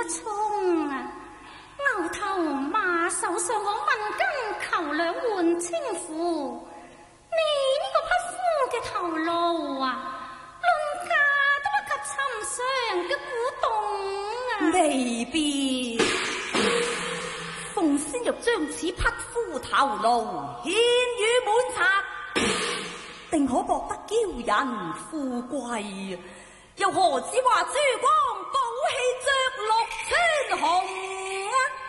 衷啊！牛頭馬首上我問金求兩換清符，你呢個匹夫嘅頭顱啊，論價都不及尋常嘅古董啊！ 未必，鳳仙若將此匹夫頭顱獻與滿賊，定可博得驕人富貴，又何止話珠光寶氣着陸穿紅？